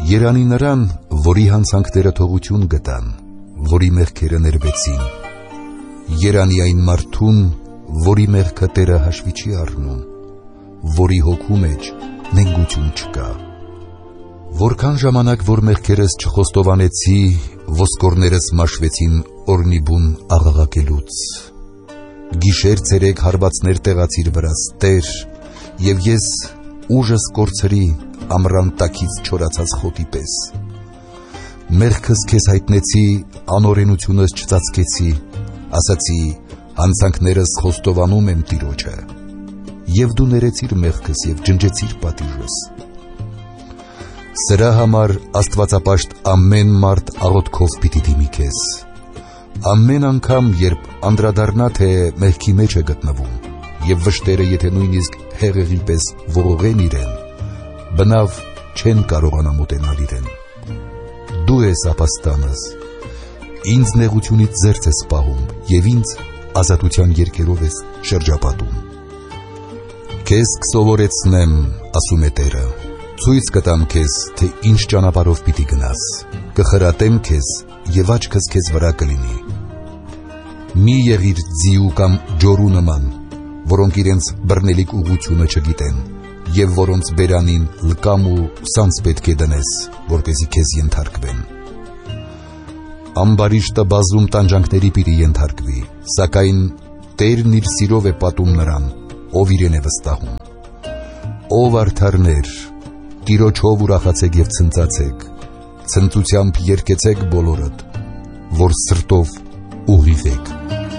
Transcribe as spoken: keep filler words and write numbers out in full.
Երանի նրան, որի հանցանքները թողություն գտան, որի մեղքերը ներվեցին, երանի այն մարդուն, որի մեղքը Տերը հաշվի չի առնում, որի հոգու մեջ նենգություն չկա։ Որքան ժամանակ, որ մեղքերս չխոստովանեցի, ոսկորներս մաշվեցին օրնիբուն աղաղակելուց։ Գիշեր ցերեկ հարվածներ տեղացիր վրաս, Տեր, և ես ուժս կորցրի ամռան տակից չորացած խոտի պես։ Մեղքս քեզ հայտնեցի, անօրենությունս չծածկեցի, ասացի, հանցանքներս խոստովանում եմ Տիրոջը, և դու ներեցիր մեղքս և ջնջեցիր պատիժս։ Սրա համար Աստվածապաշտ ամեն մարդ աղոթքով պիտի դիմի քեզ։ Ամեն անգամ, երբ անդրադառնա, թե մեղքի մեջ է գտնվում, և վշտերը, եթե նույնիսկ հեղեղի պես ողողեն իրեն, բնավ չեն կարողանա մոտենալ իրեն։ Դու ես ապաստանս, ինձ նեղությունից զերծ ես պահում, և ինձ ազատության երգերով ես շրջապատում։ Քեզ կսովորեցնեմ, ասում է Տերը, ցույց կտամ քեզ, թե ինչ ճանապարհով պիտի գնաս, կխրատեմ քեզ, և աչքս քեզ վրա կլինի։ Մի եղիր ձիու կամ ջորու նման, որոնք իրենց բռնելիք ուղղությունը չգիտեն, և որոնց բերանին լկամ ու սանձ պետք է դնես, որպեսզի քեզ ենթարկվեն։ Ամբարիշտը բազում տանջանքների պիտի ենթարկվի, սակայն Տերն իր սիրով է պատում նրան, ով իրեն է վստահում։ Ով արդարներ, Տիրոջով ուրախացեք և ցնծացեք, ցնծությամբ երգեցեք բոլորդ, որ սրտով ուղղվեք։